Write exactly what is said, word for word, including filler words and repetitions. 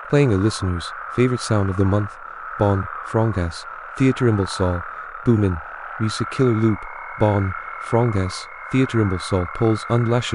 Playing a listener's favorite sound of the month, Bon, Frongas, Theater Imbelsal, Boomin, Music Killer Loop, Bon, Frongas, Theater Imbelsal, Pulls Unlaschen.